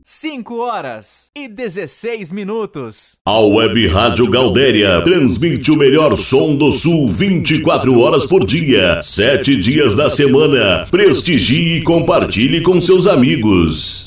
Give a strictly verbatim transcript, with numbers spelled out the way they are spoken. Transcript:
cinco horas e dezesseis minutos. A Web Rádio Galdéria transmite o melhor som do Sul vinte e quatro horas por dia, sete dias da semana. Prestigie e compartilhe com seus amigos.